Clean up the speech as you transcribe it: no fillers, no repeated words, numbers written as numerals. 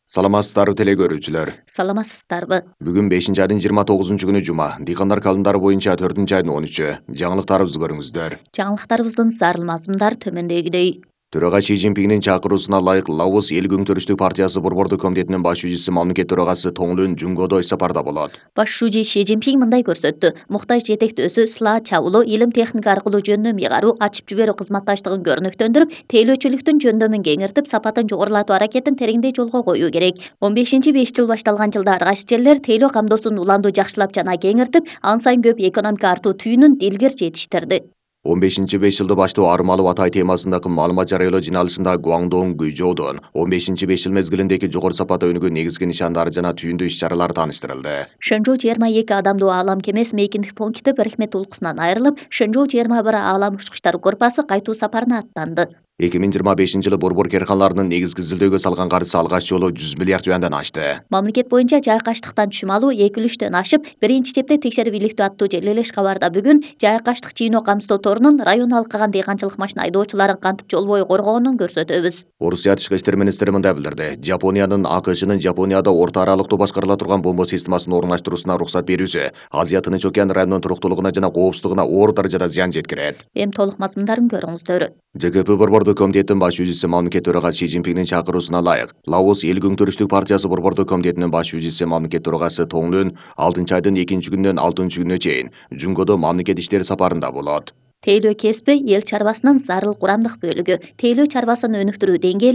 Саламатсыздарбы теле көрүүчүлөр. Саламатсыздарбы. Бүгүн 5-айдын 29 күнү жума. Дыйкандар календары боюнча 4-айдын 13-ү. Жаңылыктарыбызды көрүңүздөр. Жаңылыктарыбыздын зарыл мазмундар төмөндөгүдөй. Төрага Си Цзиньпиңдин чакыруусуна ылайык Лаос эл көңтүрүштүк партиясы борбордук комитетинин баш жүзүчүсү мамлекет төрагасы Тоңлун Жунгодо иш сапарда болот. Баш шүүжү Си Цзиньпиң мындай көрсөттү. Муктаж жетектөөсү Сла Чаулу илим техника аркылуу жөндөм ыйгаруу, ачып жиберүү кызматташтыгын көрүнүктөндүрүп, тейлөөчүлүктүн жөндөмүн кеңиртип, сапатын жогорулатуу аракетин тереңдей жолго коюу керек. 15-5 жыл башталган жылда ар кайсы жерлер тейлөө камдоосун уланду жакшылап жана кеңиртип, ан сайын көп экономика артуу түйүнүн дилгер жетиштирди. 15-5 жылды баштоо армалуу атай темасындагы маалымат жарыялоо жиналышында Гуаңдоң Гүйжоудун 15-5 жыл мезгилиндеги жогору сапат өнүгүү негизги нишандары жана түйүндүү иш-чаралары тааныштырылды. Шэнжоу 22 адамдуу аалам кемес мейкиндик пункти Берхмет улкусунан айрылып, Шэнжоу 21 аалам учкучтар группасы кайтуу сапарына аттанды. 2025 жылы борбор керканларынын негизги изилдөөгө салган каржысы алгач жолу 100 миллиард юандан ашты. Мамлекет боюнча жайкаштыктан түшүм алуу 2-3төн ашып, биринчи тепте текшерип иликтөө аттуу желелеш кабарда бүгүн жайкаштык чыйноо камсыздоо торунун район алкаган дыйканчылык машина айдоочуларын кантип жол бою коргоонун көрсөтөбүз. Орусия тышкы иштер министри мындай билдирди. Жапониянын АКШнын Жапонияда орто аралыктуу башкарыла турган бомба системасын орундаштыруусуна уруксат берүүсү Азия Тынч океан районунун туруктуулугуна жана коопсуздугуна оор даражада зыян жеткирет. Эми толук мазмундарын көрүңүздөр. ЖКП борбордук комитетинин баш жүзүчүсү мамлекет төрагасы Си Цзиньпиңдин чакыруусуна ылайык Лаос эл көңтүрүштүк партиясы борбордук комитетинин баш жүзүчүсү мамлекет төрагасы Тоңлун 6-айдын 2-күнүнөн 6-күнүнө чейин Жунгодо мамлекет иштери сапарында болот. Тейлөө кесиби эл чарбасынын зарыл курамдык бөлүгү. Тейлөө чарбасын өнүктүрүү деңгээли